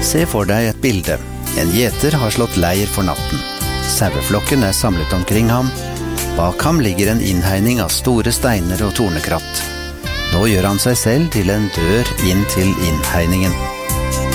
Se for deg et bilde. En gjeter har slått leir for natten. Saueflokken er samlet omkring ham. Bak ham ligger en innhegning av store steiner og tornekratt. Nå gjør han seg selv til en dør inn til innhegningen.